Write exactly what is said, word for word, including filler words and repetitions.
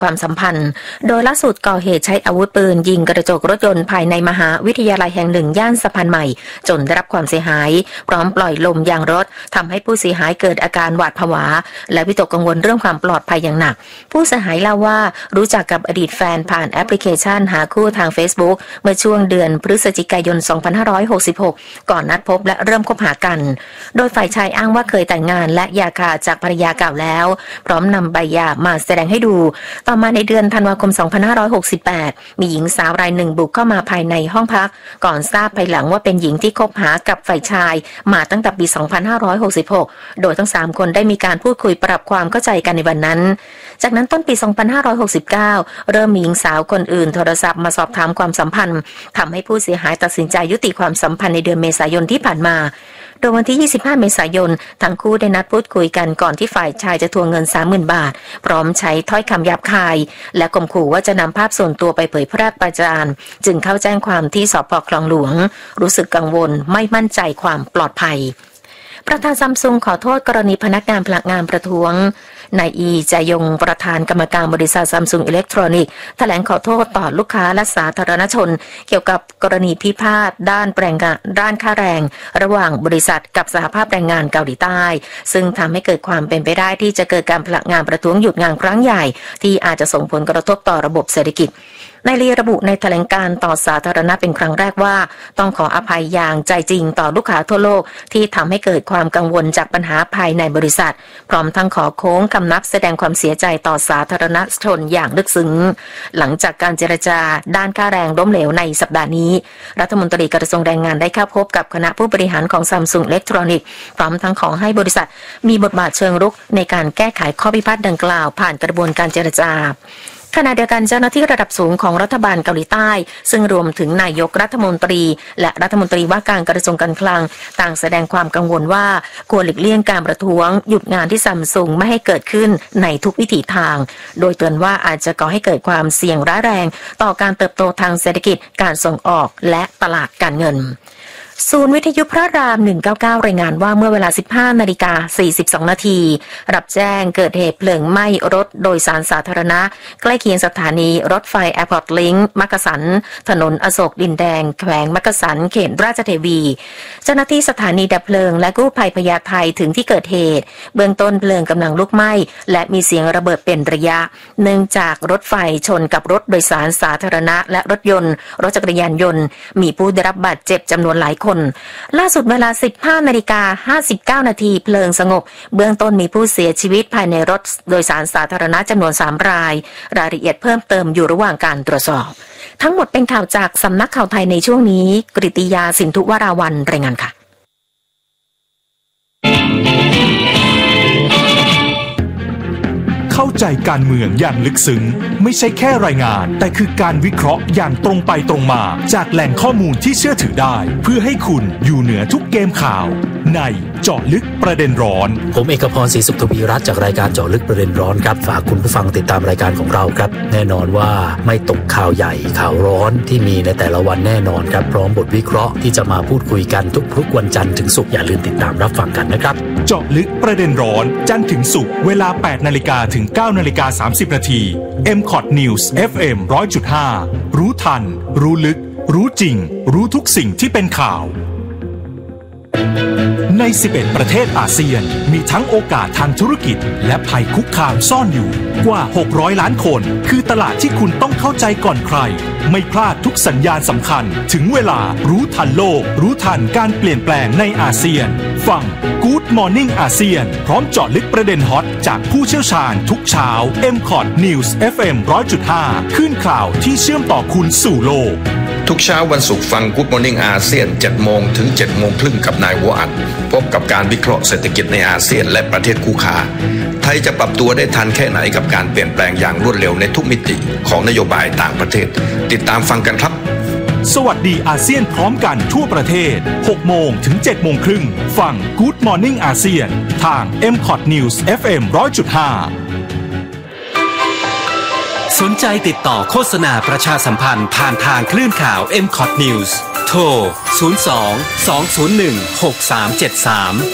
ความสัมพันธ์โดยล่าสุดก่อเหตุใช้อาวุธปืนยิงกระจกรถยนต์ภายในมหาวิทยาลัยแห่งหนึ่งย่านสะพานใหม่จนได้รับความเสียหายพร้อมปล่อยลมยางรถทำให้ผู้เสียหายเกิดอาการหวาดผวาและวิตกกังวลเรื่องความปลอดภัยอย่างหนักผู้เสียหายเล่าว่ารู้จักกับอดีตแฟนผ่านแอปพลิเคชันหาคู่ทาง Facebook เมื่อช่วงเดือนพฤศจิกายน สองพันห้าร้อยหกสิบหก ก่อนนัดพบและเริ่มคบหากันโดยฝ่ายชายอ้างว่าเคยแต่งงานและหย่าขาดจากภรรยาเก่าแล้วพร้อมนำใบหย่ามาแสดงให้ดูต่อมาในเดือนธันวาคม สองพันห้าร้อยหกสิบแปด มีหญิงสาวรายหนึ่งบุกเข้ามาภายในห้องพักก่อนทราบภายหลังว่าเป็นหญิงที่คบหากับฝ่ายชายมาตั้งแต่ปี สองพันห้าร้อยหกสิบหก โดยทั้งสามคนได้มีการพูดคุยปรับความเข้าใจกันในวันนั้นจากนั้นต้นปี สองพันห้าร้อยหกสิบเก้า เริ่มมีหญิงสาวคนอื่นโทรศัพท์มาสอบถามความสัมพันธ์ทำให้ผู้เสียหายตัดสินใจยุติความสัมพันธ์ในเดือนเมษายนที่ผ่านมาโดยวันที่ ยี่สิบห้า เมษายนทั้งคู่ได้นัดพูดคุยกันก่อนที่ฝ่ายชายจะทวงเงิน สามหมื่น บาทพร้อมใช้ถ้อยคำหยาบคายและข่มขู่ว่าจะนำภาพส่วนตัวไปเผยแพร่ประจานจึงเข้าแจ้งความที่สภ.คลองหลวงรู้สึกกังวลไม่มั่นใจความปลอดภัยประธานซัมซุงขอโทษกรณีพนักงานพลังงานประท้วงนายอีจายงประธานกรรมการบริษัทซัมซุงอิเล็กทรอนิกส์แถลงขอโทษต่อลูกค้าและสาธารณชนเกี่ยวกับกรณีพิพาทด้านแรงงานด้านค่าแรงระหว่างบริษัทกับสหภาพแรงงานเกาหลีใต้ซึ่งทำให้เกิดความเป็นไปได้ที่จะเกิดการพลังงานประท้วงหยุดงานครั้งใหญ่ที่อาจจะส่งผลกระทบต่อระบบเศรษฐกิจนายลีระบุในแถลงการต่อสาธารณะเป็นครั้งแรกว่าต้องขออภัยอย่างใจจริงต่อลูกค้าทั่วโลกที่ทำให้เกิดความกังวลจากปัญหาภายในบริษัทพร้อมทั้งขอโค้งคำนับแสดงความเสียใจต่อสาธารณชนอย่างลึกซึ้งหลังจากการเจรจาด้านค่าแรงล้มเหลวในสัปดาห์นี้รัฐมนตรีกระทรวงแรงงานได้เข้าพบกับคณะผู้บริหารของ Samsung Electronics พร้อมทั้งขอให้บริษัทมีบทบาทเชิงรุกในการแก้ไขข้อพิพาทดังกล่าวผ่านกระบวนการเจรจาขณะเดียวกันเจ้าหน้าที่ระดับสูงของรัฐบาลเกาหลีใต้ซึ่งรวมถึงนายกรัฐมนตรีและรัฐมนตรีว่าการกระทรวงการคลังต่างแสดงความกังวลว่าควรหลีกเลี่ยงการประท้วงหยุดงานที่ซัมซุงไม่ให้เกิดขึ้นในทุกวิถีทางโดยเตือนว่าอาจจะก่อให้เกิดความเสี่ยงร้ายแรงต่อการเติบโตทางเศรษฐกิจการส่งออกและตลาดการเงินศูนย์วิทยุพระรามหนึ่งเก้าเก้ารายงานว่าเมื่อเวลา สิบห้านาฬิกาสี่สิบสองนาทีรับแจ้งเกิดเหตุเพลิงไหม้รถโดยสารสาธารณะใกล้เคียงสถานีรถไฟแอร์พอร์ตลิงค์มักกะสันถนนอโศกดินแดงแขวงมักกะสันเขตราชเทวีเจ้าหน้าที่สถานีดับเพลิงและกู้ภัยพญาไทถึงที่เกิดเหตุเบื้องต้นเพลิงกำลังลุกไหม้และมีเสียงระเบิดเป็นระยะเนื่องจากรถไฟชนกับรถโดยสารสาธารณะและรถยนต์รถจักรยานยนต์มีผู้ได้รับบาดเจ็บจำนวนหลายคนล่าสุดเวลา สิบห้านาฬิกาห้าสิบเก้านาทีเพลิงสงบเบื้องต้นมีผู้เสียชีวิตภายในรถโดยสารสาธารณะจำนวนสามรายรายละเอียดเพิ่มเติมอยู่ระหว่างการตรวจสอบทั้งหมดเป็นข่าวจากสำนักข่าวไทยในช่วงนี้กฤติยาสินธุวราวัลย์รายงานค่ะเข้าใจการเมืองอย่างลึกซึ้งไม่ใช่แค่รายงานแต่คือการวิเคราะห์อย่างตรงไปตรงมาจากแหล่งข้อมูลที่เชื่อถือได้เพื่อให้คุณอยู่เหนือทุกเกมข่าวในเจาะลึกประเด็นร้อนผมเอกพรศรีสุขทวีรัตน์จากรายการเจาะลึกประเด็นร้อนครับฝากคุณผู้ฟังติดตามรายการของเราครับแน่นอนว่าไม่ตกข่าวใหญ่ข่าวร้อนที่มีในแต่ละวันแน่นอนครับพร้อมบทวิเคราะห์ที่จะมาพูดคุยกันทุกๆวันจันทร์ถึงศุกร์อย่าลืมติดตามรับฟังกันนะครับเจาะลึกประเด็นร้อนจันทร์ถึงศุกร์เวลา แปดนาฬิกา ถึง เก้านาฬิกาสามสิบนาที เอ็ม คอท News เอฟ เอ็ม หนึ่งร้อยจุดห้า รู้ทันรู้ลึกรู้จริงรู้ทุกสิ่งที่เป็นข่าวในสิบเอ็ดประเทศอาเซียนมีทั้งโอกาสทางธุรกิจและภัยคุกคามซ่อนอยู่กว่าหกร้อยล้านคนคือตลาดที่คุณต้องเข้าใจก่อนใครไม่พลาดทุกสัญญาณสำคัญถึงเวลารู้ทันโลกรู้ทันการเปลี่ยนแปลงในอาเซียนฟัง Good Morning อาเซียนพร้อมเจาะลึกประเด็นฮอตจากผู้เชี่ยวชาญทุกเช้า เอ็ม คอท News เอฟ เอ็ม หนึ่งร้อยจุดห้า ขึ้นข่าวที่เชื่อมต่อคุณสู่โลกทุกเช้าวันศุกร์ฟัง Good Morning อาเซียน เจ็ดโมง ถึง เจ็ดโมงครึ่งกับนายหัวอัดพบกับการวิเคราะห์เศรษฐกิจในอาเซียนและประเทศคู่ค้าไทยจะปรับตัวได้ทันแค่ไหนกับการเปลี่ยนแปลงอย่างรวดเร็วในทุกมิติของนโยบายต่างประเทศติดตามฟังกันครับสวัสดีอาเซียนพร้อมกันทั่วประเทศ หกโมง ถึง เจ็ดโมงครึ่งฟัง Good Morning อาเซียนทาง เอ็ม คอท News เอฟ เอ็ม หนึ่งร้อยจุดห้าสนใจติดต่อโฆษณาประชาสัมพันธ์ผ่านทางคลื่นข่าว เอ็ม คอท News โทร ศูนย์ สอง สอง ศูนย์ หนึ่ง หก สาม เจ็ด สาม